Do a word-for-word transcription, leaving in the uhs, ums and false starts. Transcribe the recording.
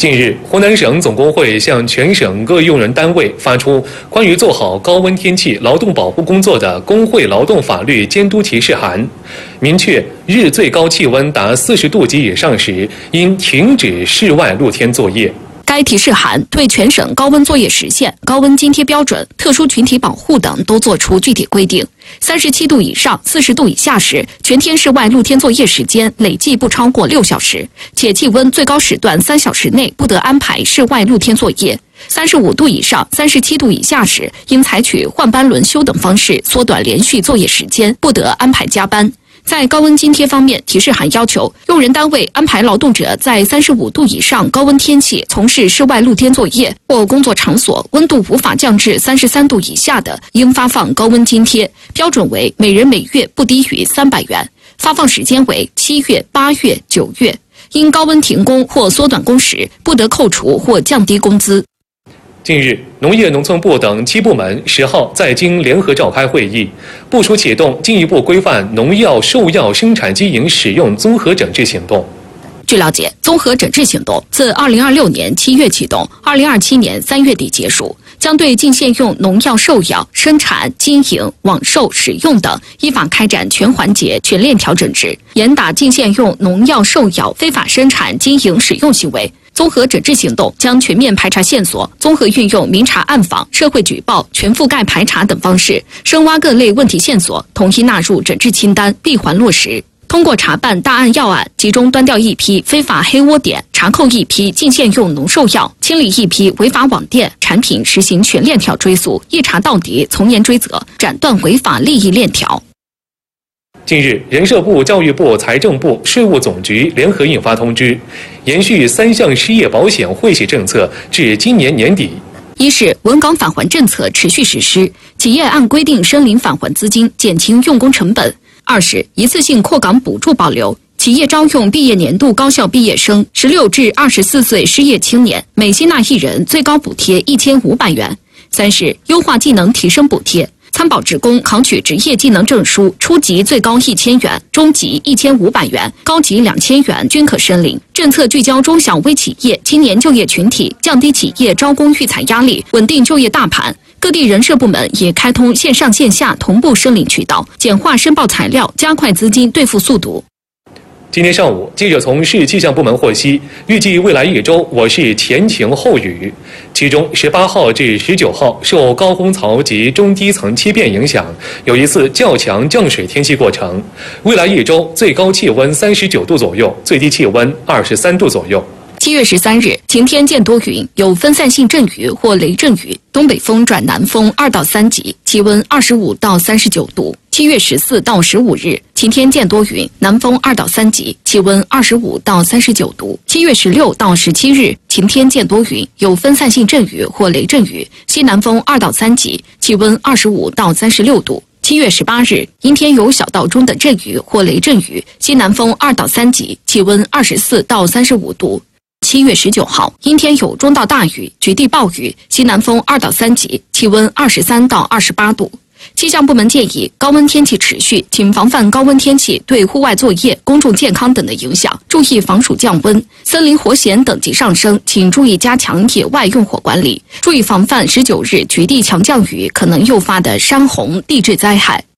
近日，湖南省总工会向全省各用人单位发出关于做好高温天气劳动保护工作的工会劳动法律监督提示函，明确日最高气温达四十度及以上时，应停止室外露天作业。 该提示函对全省高温作业时限、高温津贴标准、特殊群体保护等都作出具体规定。三十七度以上、四十度以下时，全天室外露天作业时间累计不超过六小时，且气温最高时段三小时内不得安排室外露天作业。三十五度以上、三十七度以下时，应采取换班轮休等方式缩短连续作业时间，不得安排加班。在高温津贴方面，提示函要求用人单位安排劳动者在三十五度以上高温天气从事室外露天作业，或工作场所温度无法降至三十三度以下的，应发放高温津贴，标准为每人每月不低于三百元，发放时间为七月、八月、九月。因高温停工或缩短工时，不得扣除或降低工资。 近日，农业农村部等七部门十号在京联合召开会议，部署启动进一步规范农药、兽药生产经营使用综合整治行动。 据了解，综合整治行动自二零二六年七月启动，二零二七年三月底结束，将对禁限用农药、兽药生产、经营、网售、使用等依法开展全环节、全链条整治，严打禁限用农药、兽药非法生产、经营、使用行为。综合整治行动将全面排查线索，综合运用明察暗访、社会举报、全覆盖排查等方式，深挖各类问题线索，统一纳入整治清单，闭环落实。通过查办大案要案，集中端掉一批非法黑窝点，查扣一批禁限用农兽药，清理一批违法网店，产品实行全链条追溯，一查到底，从严追责，斩断违法利益链条。 近日，人社部、教育部、财政部、税务总局联合印发通知，延续三项失业保险惠系政策至今年年底。 一是稳岗返还政策持续实施，企业按规定申领返还资金，减轻用工成本；二是一次性扩岗补助保留，企业招用毕业年度高校毕业生、十六至二十四岁失业青年，每吸纳一人最高补贴一千五百元；三是优化技能提升补贴。参保职工考取职业技能证书，初级最高一千元，中级一千五百元，高级两千元均可申领。政策聚焦中小微企业、青年就业群体，降低企业招工育才压力，稳定就业大盘。各地人社部门也开通线上线下同步申领渠道，简化申报材料，加快资金兑付速度。 今天上午，记者从市气象部门获悉，预计未来一周我市前晴后雨，其中十八号至十九号受高空槽及中低层气变影响，有一次较强降水天气过程。未来一周最高气温三十九度左右，最低气温二十三度左右。 七月十三日，晴天见多云，有分散性阵雨或雷阵雨，东北风转南风二到三级，气温二十五到三十九度。七月十四到十五日，晴天见多云，南风二到三级，气温二十五到三十九度。七月十六到十七日，晴天见多云，有分散性阵雨或雷阵雨，西南风二到三级，气温二十五到三十六度。七月十八日，阴天有小到中的阵雨或雷阵雨，西南风二到三级，气温二十四到三十五度。七月十九号，阴天有中到大雨，局地暴雨，西南风二到三级，气温二十三到二十八度。气象部门建议，高温天气持续，请防范高温天气对户外作业、公众健康等的影响，注意防暑降温。森林火险等级上升，请注意加强野外用火管理，注意防范十九日局地强降雨可能诱发的山洪、地质灾害。